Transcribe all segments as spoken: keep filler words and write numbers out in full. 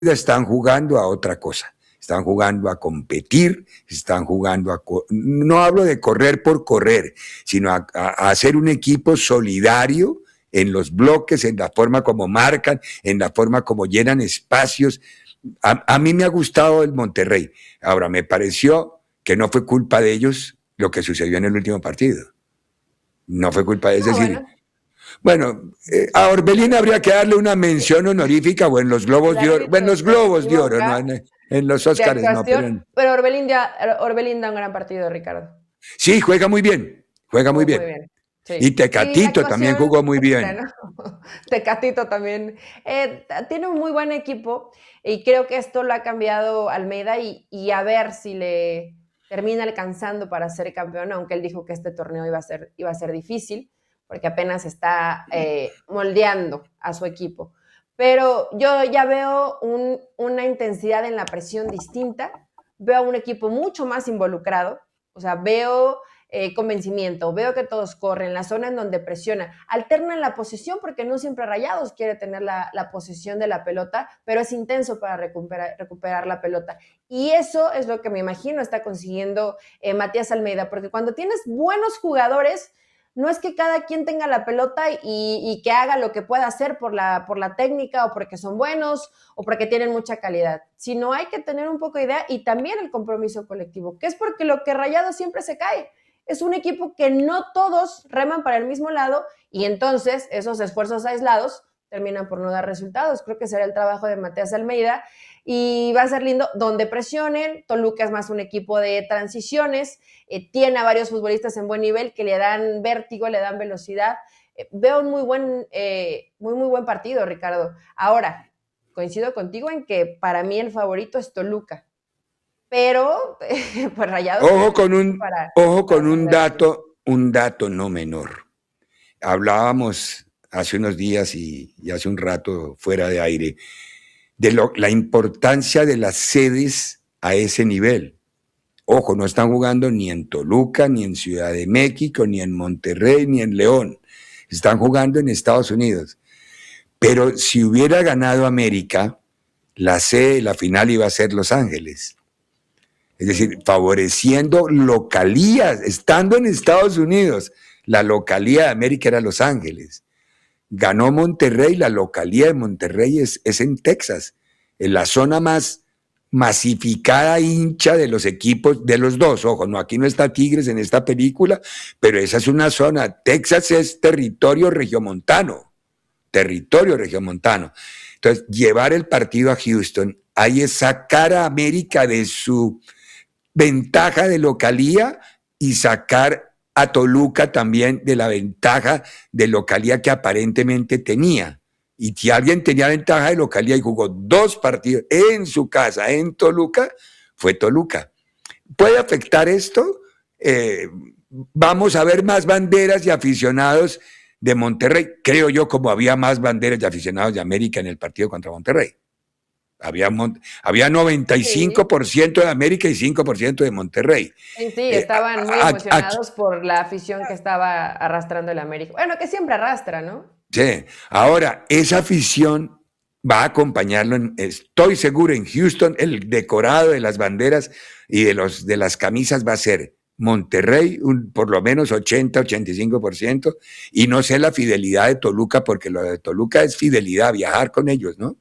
están jugando a otra cosa. Están jugando a competir, están jugando a... No hablo de correr por correr, sino a, a, a hacer un equipo solidario en los bloques, en la forma como marcan, en la forma como llenan espacios. A, a mí me ha gustado el Monterrey. Ahora, me pareció que no fue culpa de ellos lo que sucedió en el último partido. No fue culpa de ellos. No, es decir, bueno. Bueno, eh, a Orbelín habría que darle una mención honorífica o en los Globos de Oro, bueno, en los Globos de Oro, no, en, en los Óscares no, pero... En... Pero Orbelín, ya, Orbelín da un gran partido, Ricardo. Sí, juega muy bien, juega muy bien. Muy bien. Sí. Y Tecatito sí, también jugó muy bien. ¿No? Tecatito también. Eh, tiene un muy buen equipo y creo que esto lo ha cambiado Almeida y, y a ver si le termina alcanzando para ser campeón, aunque él dijo que este torneo iba a ser, iba a ser difícil, porque apenas está eh, moldeando a su equipo. Pero yo ya veo un, una intensidad en la presión distinta, veo a un equipo mucho más involucrado, o sea, veo eh, convencimiento, veo que todos corren, la zona en donde presiona, alternan la posesión porque no siempre Rayados quiere tener la, la posesión de la pelota, pero es intenso para recuperar, recuperar la pelota. Y eso es lo que me imagino está consiguiendo eh, Matías Almeida, porque cuando tienes buenos jugadores, no es que cada quien tenga la pelota y, y que haga lo que pueda hacer por la, por la técnica o porque son buenos o porque tienen mucha calidad, sino hay que tener un poco de idea y también el compromiso colectivo, que es porque lo que Rayados siempre se cae. Es un equipo que no todos reman para el mismo lado y entonces esos esfuerzos aislados terminan por no dar resultados. Creo que será el trabajo de Matías Almeida y va a ser lindo donde presionen. Toluca es más un equipo de transiciones, eh, tiene a varios futbolistas en buen nivel que le dan vértigo, le dan velocidad. Eh, veo un muy buen, eh, muy, muy buen partido, Ricardo. Ahora, coincido contigo en que para mí el favorito es Toluca, pero pues Rayados. Ojo con un, para, ojo con un dato, un dato no menor. Hablábamos hace unos días y, y hace un rato fuera de aire de lo, la importancia de las sedes a ese nivel. Ojo, no están jugando ni en Toluca, ni en Ciudad de México, ni en Monterrey, ni en León. Están jugando en Estados Unidos. Pero si hubiera ganado América, la sede, la final iba a ser Los Ángeles. Es decir, favoreciendo localías, estando en Estados Unidos, la localía de América era Los Ángeles. Ganó Monterrey, la localía de Monterrey es, es en Texas, en la zona más masificada hincha de los equipos, de los dos, ojo, no, aquí no está Tigres en esta película, pero esa es una zona, Texas es territorio regiomontano, territorio regiomontano. Entonces, llevar el partido a Houston, ahí es sacar a América de su ventaja de localía y sacar a Toluca también de la ventaja de localía que aparentemente tenía. Y si alguien tenía ventaja de localía y jugó dos partidos en su casa, en Toluca, fue Toluca. ¿Puede afectar esto? Eh, vamos a ver más banderas y aficionados de Monterrey. Creo yo como había más banderas y aficionados de América en el partido contra Monterrey. Había, había noventa y cinco por ciento de América y cinco por ciento de Monterrey. Sí, sí, estaban eh, muy a, emocionados a, por la afición que estaba arrastrando el América. Bueno, que siempre arrastra, ¿no? Sí, ahora esa afición va a acompañarlo, en, estoy seguro, en Houston, el decorado de las banderas y de, los, de las camisas va a ser Monterrey, un, por lo menos ochenta, ochenta y cinco por ciento, y no sé la fidelidad de Toluca, porque lo de Toluca es fidelidad, viajar con ellos, ¿no?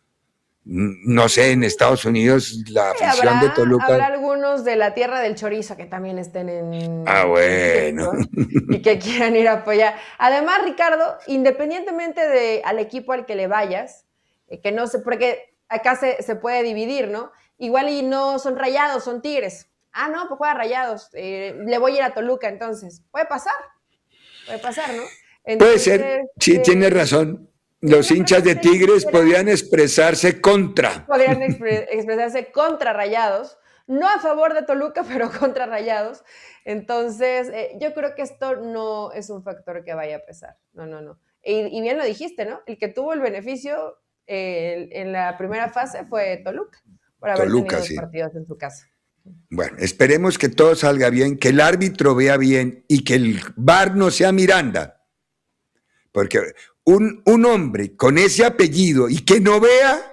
No sé, en Estados Unidos la sí, afición habrá, de Toluca... Habrá algunos de la tierra del chorizo que también estén en... Ah, bueno. En y que quieran ir a apoyar. Además, Ricardo, independientemente de al equipo al que le vayas, eh, que no sé, porque acá se, se puede dividir, ¿no? Igual y no son Rayados, son Tigres. Ah, no, pues juega Rayados. Eh, le voy a ir a Toluca, entonces. Puede pasar. Puede pasar, ¿no? Entonces, puede ser. Sí, eh, tienes razón. Los hinchas de Tigres podrían expresarse contra. Podrían expre expresarse contra Rayados, no a favor de Toluca, pero contra Rayados. Entonces, eh, yo creo que esto no es un factor que vaya a pesar. No, no, no. Y, y bien lo dijiste, ¿no? El que tuvo el beneficio eh, en la primera fase fue Toluca, por haber Toluca, tenido sí. dos partidos en su casa. Bueno, esperemos que todo salga bien, que el árbitro vea bien y que el V A R no sea Miranda. Porque un, un hombre con ese apellido y que no vea,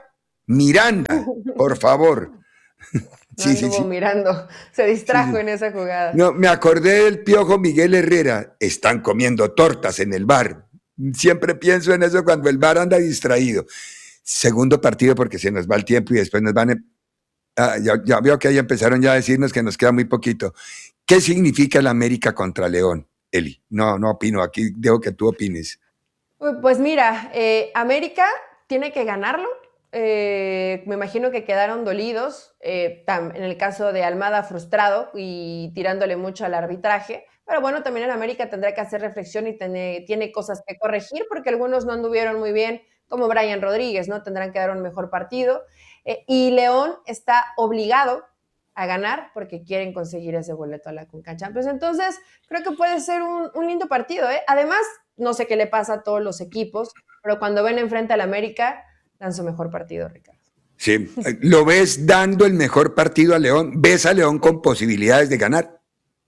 Miranda, por favor. Sí, no sí, sí. mirando, se distrajo sí, sí. en esa jugada. No, me acordé del Piojo Miguel Herrera, están comiendo tortas en el bar. Siempre pienso en eso cuando el bar anda distraído. Segundo partido porque se nos va el tiempo y después nos van... A, ah, ya, ya veo que ahí empezaron ya a decirnos que nos queda muy poquito. ¿Qué significa el América contra León, Eli? No, no opino, aquí dejo que tú opines. Pues mira, eh, América tiene que ganarlo. Eh, me imagino que quedaron dolidos, eh, tam, en el caso de Almada frustrado y tirándole mucho al arbitraje, pero bueno, también en América tendrá que hacer reflexión y tiene, tiene cosas que corregir porque algunos no anduvieron muy bien, como Brian Rodríguez, ¿no? Tendrán que dar un mejor partido, eh, y León está obligado a ganar porque quieren conseguir ese boleto a la Conca Champions. Entonces, creo que puede ser un, un lindo partido, ¿eh? Además, no sé qué le pasa a todos los equipos, pero cuando ven enfrente al América, dan su mejor partido, Ricardo. Sí, ¿lo ves dando el mejor partido a León? ¿Ves a León con posibilidades de ganar?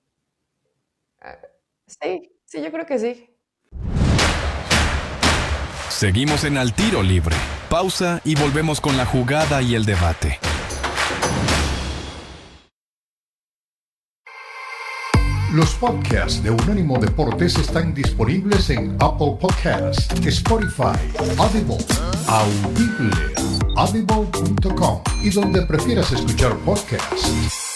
Sí, sí, yo creo que sí. Seguimos en Al Tiro Libre. Pausa y volvemos con la jugada y el debate. Los podcasts de Unánimo Deportes están disponibles en Apple Podcasts, Spotify, Audible, Audible, audible punto com y donde prefieras escuchar podcasts.